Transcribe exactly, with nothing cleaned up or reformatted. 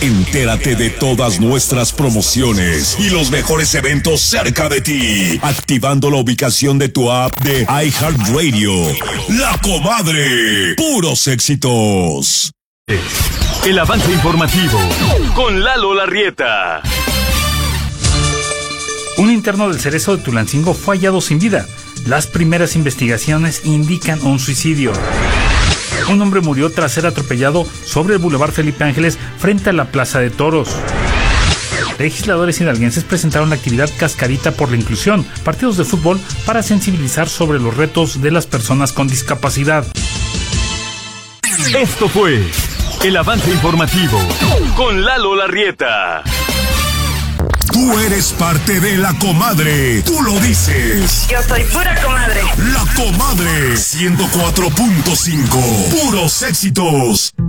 Entérate de todas nuestras promociones y los mejores eventos cerca de ti, activando la ubicación de tu app de iHeartRadio. La Comadre, puros éxitos. El avance informativo con Lalo Larrieta. Un interno del Cerezo de Tulancingo fue hallado sin vida. Las primeras investigaciones indican un suicidio. Un hombre murió tras ser atropellado sobre el Boulevard Felipe Ángeles frente a la Plaza de Toros. Legisladores hidalguenses presentaron la actividad Cascarita por la Inclusión, partidos de fútbol para sensibilizar sobre los retos de las personas con discapacidad. Esto fue el avance informativo con Lalo Larrieta. Tú eres parte de La Comadre. Tú lo dices. Yo soy pura comadre. La Comadre. ciento cuatro punto cinco. Puros éxitos.